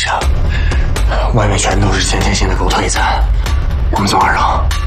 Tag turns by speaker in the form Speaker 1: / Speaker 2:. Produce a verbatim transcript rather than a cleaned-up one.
Speaker 1: 西了，外面全都是间歇性的狗腿子。我们走二楼。